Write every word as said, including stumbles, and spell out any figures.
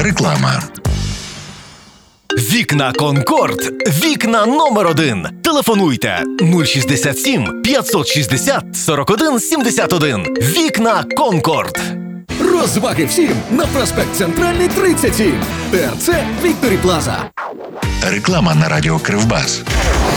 Реклама. Вікна Конкорд. Вікна номер один. Телефонуйте нуль шістдесят сім п'ятсот шістдесят сорок один сімдесят один. Вікна Конкорд. Розваги всім на проспект Центральний тридцять сім. ТРЦ Вікторі Плаза. Реклама на радіо Кривбас.